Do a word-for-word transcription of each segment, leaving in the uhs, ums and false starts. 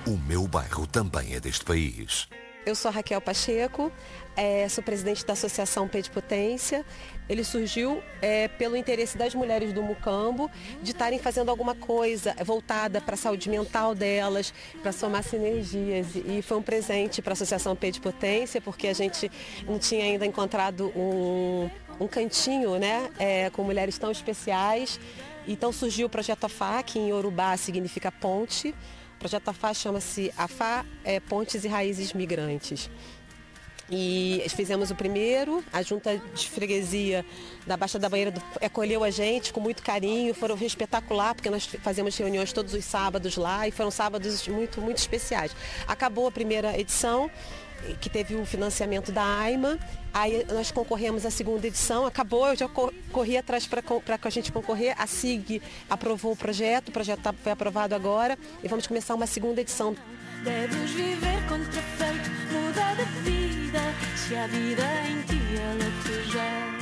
O meu bairro também é deste país. Eu sou a Raquel Pacheco, é, sou presidente da Associação P de Potência. Ele surgiu é, pelo interesse das mulheres do Mucambo de estarem fazendo alguma coisa voltada para a saúde mental delas, para somar sinergias. E foi um presente para a Associação P de Potência, porque a gente não tinha ainda encontrado um, um cantinho, né, é, com mulheres tão especiais. Então surgiu o Projeto AFA, que em Iorubá significa ponte. O Projeto AFA chama-se AFA é, Pontes e Raízes Migrantes. E fizemos o primeiro, a junta de freguesia da Baixa da Banheira do, acolheu a gente com muito carinho, foram espetacular, porque nós fazemos reuniões todos os sábados lá e foram sábados muito, muito especiais. Acabou a primeira edição, que teve o financiamento da AIMA, aí nós concorremos à segunda edição, acabou, eu já corri atrás para a gente concorrer, a S I G aprovou o projeto, o projeto tá, foi aprovado agora e vamos começar uma segunda edição. Deves viver contrafeito, mudar de vida, se a vida em ti ela te gera.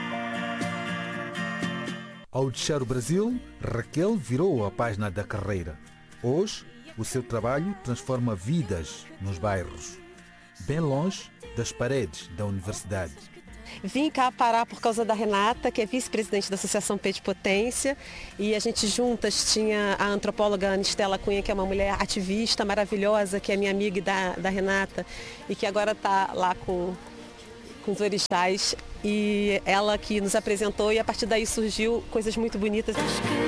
Ao deixar o Brasil, Raquel virou a página da carreira. Hoje, o seu trabalho transforma vidas nos bairros, bem longe das paredes da universidade. Vim cá parar por causa da Renata, que é vice-presidente da Associação P de Potência, e a gente juntas tinha a antropóloga Anistela Cunha, que é uma mulher ativista maravilhosa, que é minha amiga da, da Renata, e que agora está lá com, com os orixás, e ela que nos apresentou, e a partir daí surgiu coisas muito bonitas.